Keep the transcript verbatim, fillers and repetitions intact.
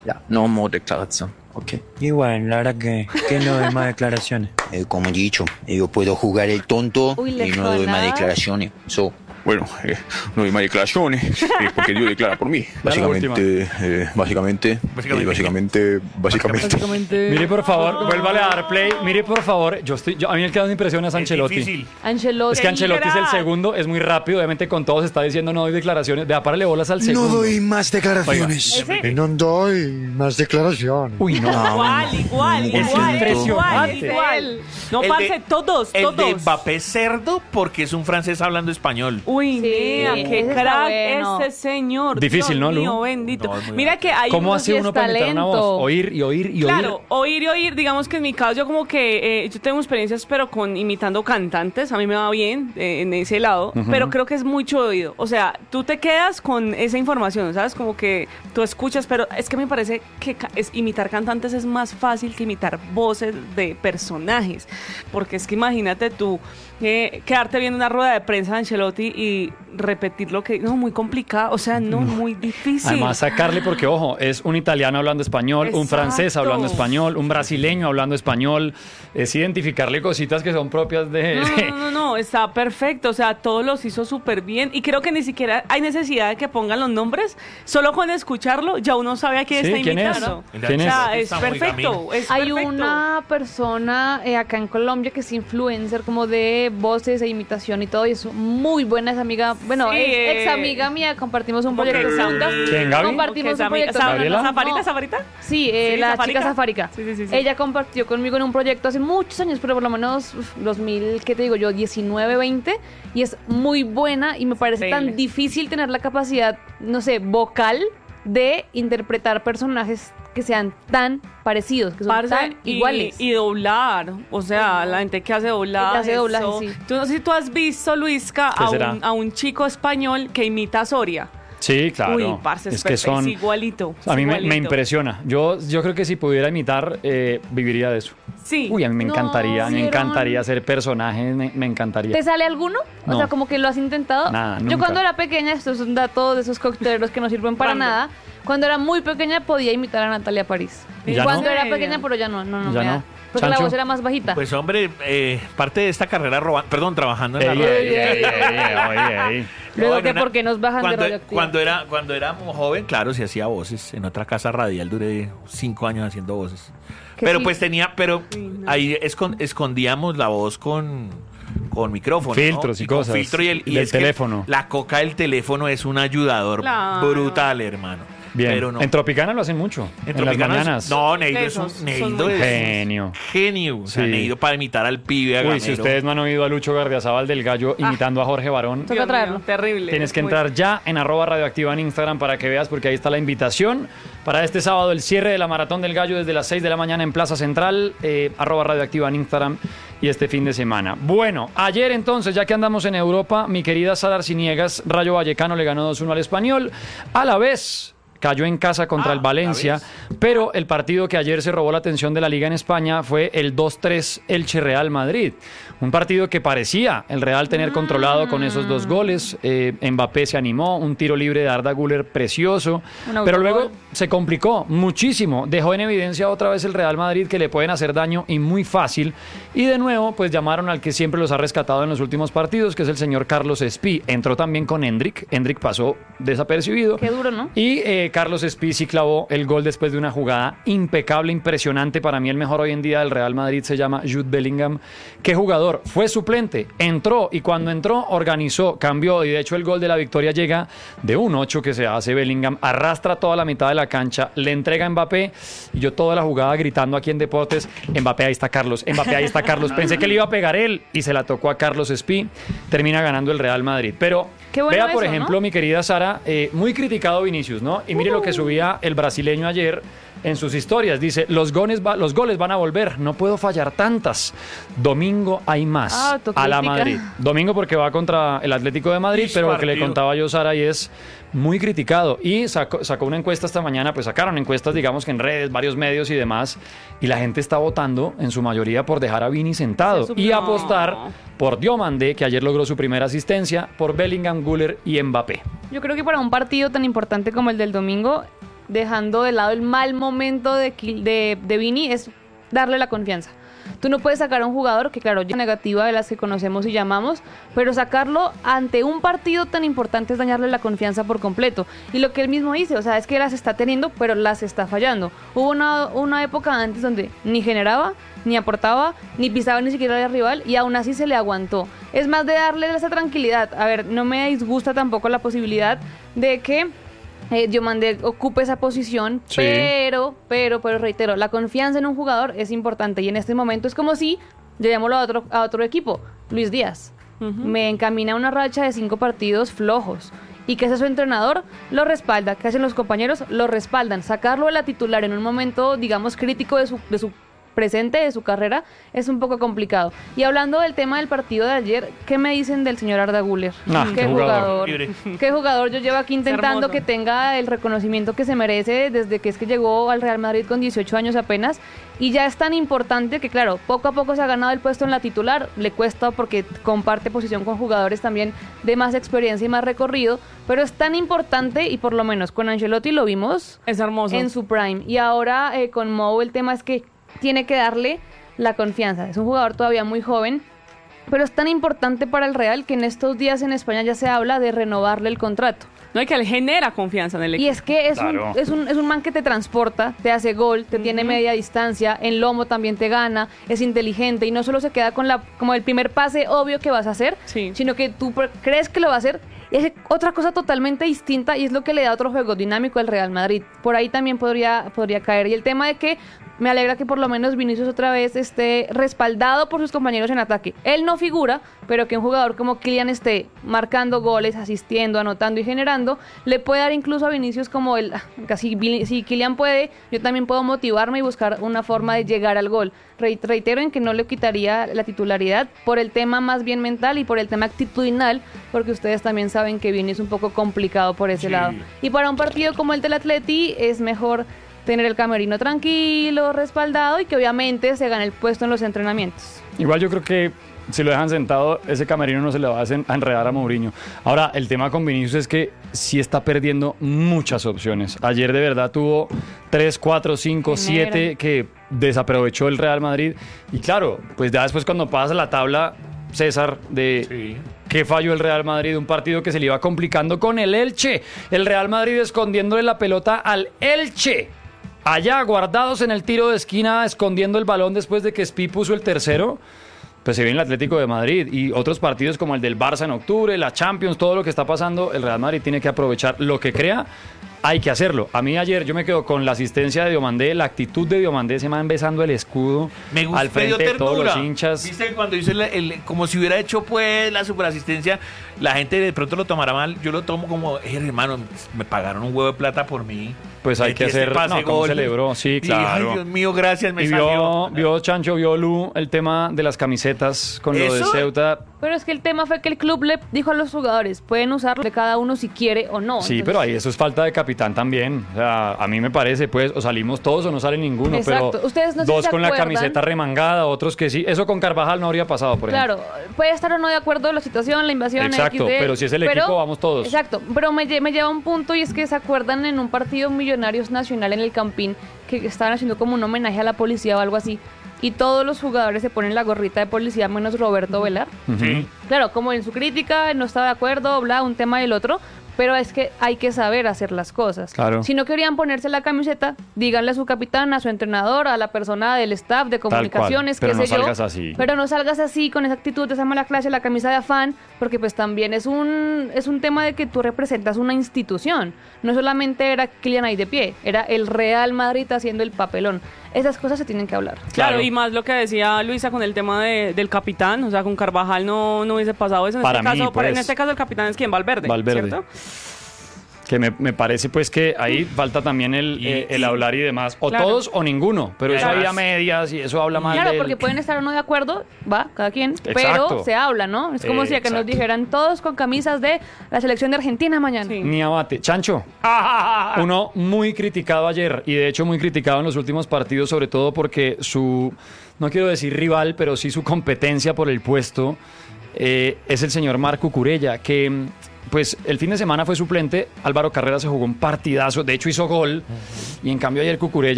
Ya, no more declaración. Ok. Y bueno, la verdad que, que no hay más declaraciones. Eh, como he dicho, yo puedo jugar el tonto Uy, y no doy más declaraciones. So, Bueno, eh, no hay más declaraciones, eh, porque Dios declara por mí. Básicamente, eh, básicamente, Básicamente. eh, básicamente, básicamente. Básicamente. Mire, por favor, vuélvale a dar play. Mire, por favor, yo estoy, yo, a mí el que me impresiona es Es Ancelotti. difícil. Ancelotti. Es que Ancelotti es el Literal. segundo, es muy rápido, obviamente con todos está diciendo no doy declaraciones. Vea, párale bolas al segundo. no doy más declaraciones. Ese- Y no doy más declaraciones. Uy, no. Igual, igual, Es igual, impresionante. igual, igual. No, El parce, de- todos, El todos. de Mbappé cerdo porque es un francés hablando español. Uy, Sí, mira, qué ese está crack bueno. ese señor. Difícil, Dios ¿no, Lu? mío, bendito. No, es muy Mira bueno. que hay ¿Cómo unos- hace sí uno es para imitar una voz? talento. Oír y oír y oír. Claro, oír y oír, digamos que en mi caso yo como que eh, yo tengo experiencias pero con imitando cantantes, a mí me va bien eh, en ese lado, Ujú. pero creo que es mucho oído, o sea, tú te quedas con esa información, ¿sabes? Como que tú escuchas, pero es que me parece que ca- es, imitar cantantes es más fácil que imitar voces de personajes, porque es que imagínate tú eh, quedarte viendo una rueda de prensa de Ancelotti y repetir lo que, no, muy complicado, o sea, no, muy difícil. Además, sacarle, porque ojo, es un italiano hablando español, un francés Exacto. hablando español, un brasileño hablando español. Es identificarle cositas que son propias de. No, no, no, no, está perfecto, o sea, todos los hizo súper bien y creo que ni siquiera hay necesidad de que pongan los nombres, solo con escucharlo ya uno sabe a quién Sí, está ¿quién es? imitando. ¿Quién O sea, es? es Está muy perfecto, gamín. es Hay perfecto. una persona eh, acá en Colombia que es influencer como de voces e imitación y todo, y es muy buena, es amiga, bueno, Sí, es eh, ex amiga mía, compartimos un ¿cómo que proyecto ex juntas. amiga? ¿Quién, Gaby? Compartimos ¿Qué es un proyecto amiga? ¿Gabriela? ¿Zafarita, Zafarita? Sí, eh, Sí, la Zafarica. chica Zafarica. Sí, sí, sí, sí. Ella compartió conmigo en un proyecto hace muchos años, pero por lo menos uf, dos mil, ¿qué te digo yo? diecinueve, veinte, y es muy buena y me parece Increíble. tan difícil tener la capacidad, no sé, vocal de interpretar personajes que sean tan parecidos, que son Parce, tan y, iguales. y doblar, o sea, la gente que hace doblaje. Que hace doblaje, eso. sí. Tú no sé si tú has visto, Luisca, ¿Qué a será? un, a un chico español que imita a Soria. Sí, claro. Uy, parce, es, es que perfecto, son. es igualito. es A mí me, me igualito. impresiona. Yo, yo creo que si pudiera imitar, eh, viviría de eso. Sí. Uy, a mí me No, encantaría, me ¿vieron? encantaría ser personaje, me, me encantaría. ¿Te sale alguno? O No. sea, como que lo has intentado. Nada, Yo nunca. cuando era pequeña, esto es un dato de esos cocteleros que no sirven para Random. nada. Cuando era muy pequeña podía imitar a Natalia París. ¿Y ya Cuando no? era ¿En serio? pequeña, pero ya no, no, no. ¿Ya me no? da. Porque la ¿Chancho? voz era más bajita. Pues hombre, eh, parte de esta carrera robando, perdón, trabajando en la Ey, radio. ey, ey, ey, ey, ey. Luego No, que en por qué nos bajan cuando, de radioactiva. cuando era cuando éramos joven, claro, se hacía voces. En otra casa radial duré cinco años haciendo voces. Que Pero sí. pues tenía, pero Uy, no. ahí escon- escondíamos la voz con con micrófono, ¿no? Filtros y con cosas. filtro y el y Del es que teléfono. la coca del teléfono es un ayudador Claro. brutal, hermano. Bien. Pero no. En Tropicana lo hacen mucho. En, las Tropicana es- mañanas. No, Neido es Esos un son Neido muy es Genio. genio. O sea, Sí. Neido para imitar al pibe a Uy, si Gamero. ustedes no han oído a Lucho Gardiazabal del Gallo imitando a Jorge Barón, Toca Dios traerlo. mío, terrible. tienes que Muy- entrar ya en arroba radioactiva en Instagram para que veas, porque ahí está la invitación para este sábado, el cierre de la Maratón del Gallo desde las seis de la mañana en Plaza Central, eh, arroba radioactiva en Instagram y este fin de semana. Bueno, ayer entonces, ya que andamos en Europa, mi querida Sara Arciniegas, Rayo Vallecano le ganó dos uno al Español, a la vez cayó en casa contra Ah, el Valencia, la pero el partido que ayer se robó la atención de la Liga en España fue el dos tres Elche-Real Madrid. Un partido que parecía el Real tener controlado con esos dos goles. Eh, Mbappé se animó, un tiro libre de Arda Güler precioso, Un pero autogol. luego se complicó muchísimo. Dejó en evidencia otra vez el Real Madrid que le pueden hacer daño y muy fácil. Y de nuevo, pues llamaron al que siempre los ha rescatado en los últimos partidos, que es el señor Carlos Espí. Entró también con Hendrik. Hendrik pasó desapercibido. Qué duro, ¿no? Y eh, Carlos Espí sí clavó el gol después de una jugada impecable, impresionante. Para mí el mejor hoy en día del Real Madrid se llama Jude Bellingham. ¿Qué jugador? Fue suplente, entró y cuando entró organizó, cambió y de hecho el gol de la victoria llega de un ocho que se hace Bellingham, arrastra toda la mitad de la cancha, le entrega a Mbappé y yo toda la jugada gritando aquí en Deportes, Mbappé ahí está Carlos, Mbappé ahí está Carlos. Pensé que le iba a pegar él y se la tocó a Carlos Espí. Termina ganando el Real Madrid. Pero Qué bueno vea, por eso, ejemplo, ¿no? mi querida Sara, eh, muy criticado Vinicius, ¿no? Y mire lo que subía el brasileño ayer en sus historias. Dice, los goles, va- los goles van a volver, no puedo fallar tantas. Domingo hay más Ah, a la autocrítica. Madrid. Domingo porque va contra el Atlético de Madrid, Ish, pero lo que le partido. contaba yo, Sara, y es muy criticado. Y sacó, sacó una encuesta esta mañana, pues sacaron encuestas, digamos que en redes, varios medios y demás, y la gente está votando en su mayoría por dejar a Vini sentado Se y subió. apostar por Diomande, que ayer logró su primera asistencia, por Bellingham, Güler y Mbappé. Yo creo que para un partido tan importante como el del domingo, dejando de lado el mal momento de, de, de Vini, es darle la confianza. Tú no puedes sacar a un jugador que, claro, ya es negativa de las que conocemos y llamamos, pero sacarlo ante un partido tan importante es dañarle la confianza por completo. Y lo que él mismo dice, o sea, es que las está teniendo, pero las está fallando. Hubo una, una época antes donde ni generaba, ni aportaba, ni pisaba ni siquiera al rival, y aún así se le aguantó. Es más de darle esa tranquilidad. A ver, no me disgusta tampoco la posibilidad de que Eh, Diomandé ocupe esa posición, sí. pero, pero, pero reitero, la confianza en un jugador es importante y en este momento es como si, llevémoslo a otro, a otro equipo, Luis Díaz, uh-huh. me encamina una racha de cinco partidos flojos y que ese su entrenador lo respalda, que hacen los compañeros lo respaldan, sacarlo de la titular en un momento, digamos, crítico de su, de su presente, de su carrera, es un poco complicado. Y hablando del tema del partido de ayer, ¿qué me dicen del señor Arda Güler? Ah, ¿Qué, qué jugador? jugador. ¿Qué jugador? Yo llevo aquí intentando que tenga el reconocimiento que se merece desde que es que llegó al Real Madrid con dieciocho años apenas, y ya es tan importante que, claro, poco a poco se ha ganado el puesto en la titular, le cuesta porque comparte posición con jugadores también de más experiencia y más recorrido, pero es tan importante, y por lo menos con Ancelotti lo vimos es hermoso en su prime, y ahora eh, con Mou el tema es que tiene que darle la confianza. Es un jugador todavía muy joven, pero es tan importante para el Real que en estos días en España ya se habla de renovarle el contrato. No, hay que él genera confianza en el equipo. Y es que es, claro. un, es, un, es un man que te transporta, te hace gol, te uh-huh. tiene media distancia, en lomo también te gana, es inteligente y no solo se queda con la como el primer pase obvio que vas a hacer, sí. sino que tú crees que lo va a hacer. Es otra cosa totalmente distinta y es lo que le da otro juego dinámico al Real Madrid. Por ahí también podría, podría caer. Y el tema de que me alegra que por lo menos Vinicius otra vez esté respaldado por sus compañeros en ataque. Él no figura, pero que un jugador como Kylian esté marcando goles, asistiendo, anotando y generando, le puede dar incluso a Vinicius como el... Casi, si Kylian puede, yo también puedo motivarme y buscar una forma de llegar al gol. Reitero en que no le quitaría la titularidad por el tema más bien mental y por el tema actitudinal, porque ustedes también saben que Vini es un poco complicado por ese sí. lado. Y para un partido como el del Atleti es mejor tener el camerino tranquilo, respaldado y que obviamente se gane el puesto en los entrenamientos. Igual yo creo que si lo dejan sentado, ese camerino no se le va a enredar a Mourinho. Ahora, el tema con Vinicius es que sí está perdiendo muchas opciones. Ayer de verdad tuvo tres, cuatro, cinco, siete que desaprovechó el Real Madrid. Y claro, pues ya después cuando pasas a la tabla, César, de sí. qué falló el Real Madrid, un partido que se le iba complicando con el Elche. El Real Madrid escondiéndole la pelota al Elche. Allá, guardados en el tiro de esquina, escondiendo el balón después de que Spi puso el tercero. Pues se viene el Atlético de Madrid y otros partidos como el del Barça en octubre, la Champions, todo lo que está pasando, el Real Madrid tiene que aprovechar lo que crea, hay que hacerlo. A mí ayer yo me quedo con la asistencia de Diomandé, la actitud de Diomandé, se man besando el escudo me al frente de todos los hinchas. ¿Viste cuando hizo el, el, como si hubiera hecho pues la superasistencia? La gente de pronto lo tomará mal, yo lo tomo como, hey, hermano, me pagaron un huevo de plata por mí. Pues hay que hacer, pase, no, ¿cómo celebró? Sí, claro. Y, ay, Dios mío, gracias, me y salió. Vio, vio Chancho, vio Lu, el tema de las camisetas con ¿Eso? Lo de Ceuta. Pero es que el tema fue que el club le dijo a los jugadores, pueden usarlo de cada uno si quiere o no. Sí, entonces... pero ahí eso es falta de capitán también. O sea, a mí me parece, pues, o salimos todos o no sale ninguno. Exacto. Pero Ustedes no dos se con acuerdan. La camiseta remangada, otros que sí. Eso con Carvajal no habría pasado, por ejemplo. Claro, puede estar o no de acuerdo la situación, la invasión. Exacto, X D, pero si es el pero, equipo, vamos todos. Exacto, pero me, me lleva a un punto y es que se acuerdan en un partido Millonarios Nacional en el Campín que estaban haciendo como un homenaje a la policía o algo así. Y todos los jugadores se ponen la gorrita de policía menos Roberto Velar. Uh-huh. Claro, como en su crítica, no estaba de acuerdo, bla, un tema y el otro. Pero es que hay que saber hacer las cosas. Claro. Si no querían ponerse la camiseta, díganle a su capitán, a su entrenador, a la persona del staff de comunicaciones, pero qué no sé yo. salgas así. Pero no salgas así, con esa actitud de esa mala clase, la camisa de afán, porque pues también es un es un tema de que tú representas una institución. No solamente era Kylian ahí de pie, era el Real Madrid haciendo el papelón. Esas cosas se tienen que hablar. Claro, Claro. y más lo que decía Luisa con el tema de, del capitán, o sea, con Carvajal no, no hubiese pasado eso. En Para este mí, caso, pues, en este caso el capitán es quien, Valverde, Valverde. ¿cierto? Que me, me parece pues que ahí falta también el, Y- eh, el hablar y demás. O Claro. todos o ninguno. Pero eso Claro. había medias y eso habla mal Claro, del- porque pueden estar o no de acuerdo, va, cada quien, Exacto. pero se habla, ¿no? Es como Eh, si a que nos exacto. dijeran todos con camisas de la selección de Argentina mañana. Sí. Ni abate. Chancho, uno muy criticado ayer y de hecho muy criticado en los últimos partidos, sobre todo porque su, no quiero decir rival, pero sí su competencia por el puesto eh, es el señor Marco Cucurella, que mm, pues el fin de semana fue suplente, Álvaro Carrera se jugó un partidazo, de hecho hizo gol, y en cambio ayer Cucurella